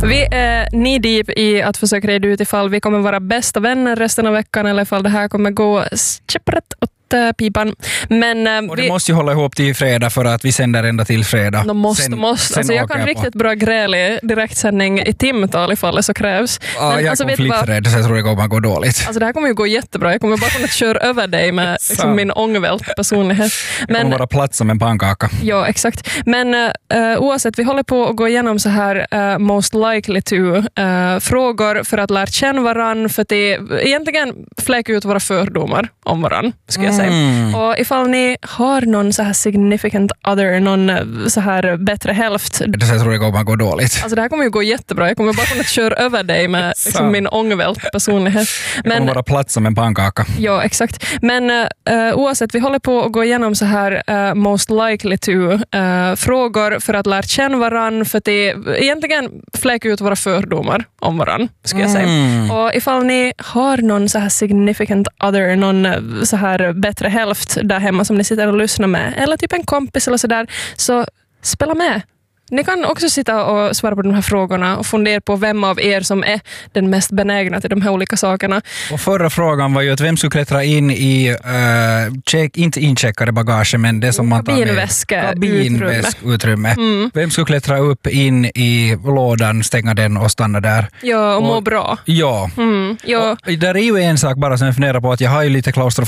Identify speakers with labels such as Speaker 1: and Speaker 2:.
Speaker 1: Vi är knee deep i att försöka reda ut ifall vi kommer vara bästa vänner resten av veckan eller ifall det här kommer gå käpprätt åt pipan. Men
Speaker 2: och det måste ju hålla ihop till fredag för att vi sänder ända till fredag.
Speaker 1: De måste. Alltså jag kan riktigt bra gräl i direktsändning i timtal ifall det så krävs.
Speaker 2: Ja,
Speaker 1: men
Speaker 2: jag är
Speaker 1: alltså,
Speaker 2: konflikträdd så jag tror det kommer gå dåligt.
Speaker 1: Alltså det här kommer ju gå jättebra. Jag kommer bara kunna köra över dig med liksom, min ångvält personlighet.
Speaker 2: Men, kommer vara platt som en pannkaka.
Speaker 1: Ja, exakt. Men oavsett, vi håller på att gå igenom så här most likely to frågor för att lära känna varann, för att det egentligen fläka ut våra fördomar om varann, skulle jag säga. Och ifall ni har någon så här significant other, någon så här bättre hälft.
Speaker 2: Så jag tror det kommer gå dåligt.
Speaker 1: Alltså det här kommer ju gå jättebra. Jag kommer bara kunna köra över dig med liksom, min ångvält personlighet.
Speaker 2: Men kommer vara platt som en pannkaka.
Speaker 1: Ja, exakt. Men oavsett, vi håller på att gå igenom så här most likely to frågor för att lära känna varann, för att det egentligen fläka ut våra fördomar om varann, skulle jag säga. Och ifall ni har någon så här significant other, någon så här bättre hälft där hemma som ni sitter och lyssnar med, eller typ en kompis eller sådär, så spela med. Ni kan också sitta och svara på de här frågorna och fundera på vem av er som är den mest benägna till de här olika sakerna.
Speaker 2: Och förra frågan var ju att vem skulle klättra in i inte incheckade bagage, men det som man tar med kabinväskutrymme. Vem skulle klättra upp in i lådan, stänga den och stanna där?
Speaker 1: Ja, och må bra.
Speaker 2: Ja.
Speaker 1: Ja.
Speaker 2: Och där är ju en sak bara som jag funderar på, att jag har ju lite klaustrofobi